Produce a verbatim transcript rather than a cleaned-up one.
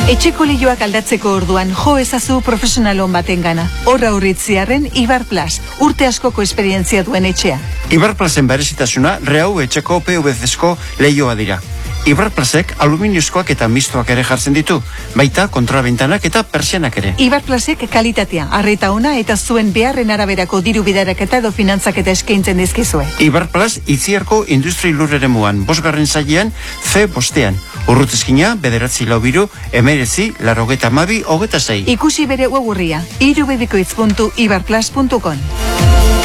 Etxeko lehioak aldatzeko orduan jo ezazu profesionalon baten gana. Horra urritziarren Ibar Plus, urte askoko esperientzia duen etxea. Ibar Plusen berezitasuna rehau etxeko P V C-ezko lehioa dira. Ibar Plusek aluminiozkoak eta mistoak ere jartzen ditu, baita kontrabentanak eta persianak ere. Ibar Plusek kalitatea, arreta ona eta zuen beharren araberako diru bidaraketa edo finantzak eta eskaintzen dizkizue. Ibar Plus Itziarko industri lurrere muan, bosgarren zailean, C bostean. Urrutezkina, bederatzi lau biru, emerezi, larrogeta mabi, hogeta zei. Ikusi bere webgurria, irubebikoitz puntu ibarplus puntu com.